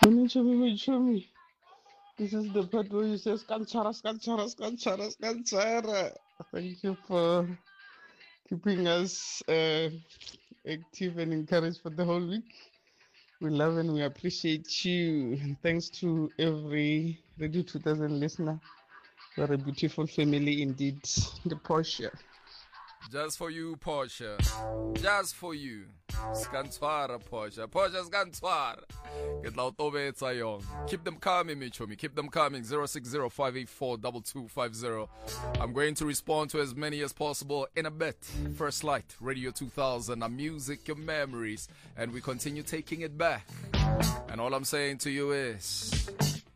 Show me. This is the part where you say scanchara, scanchara, scanchara, scanchara. Thank you for keeping us active and encouraged for the whole week. We love and we appreciate you. And thanks to every Radio 2000 listener. We're a beautiful family indeed. The Porsche. Just for you, Porsche. Just for you. Skantwara, Porsche. Porsche Skantwara. Get loud over yong. Keep them coming, Michomi. Keep them coming. 060-584-2250. I'm going to respond to as many as possible in a bit. First Light, Radio 2000, our music, your memories. And we continue taking it back. And all I'm saying to you is...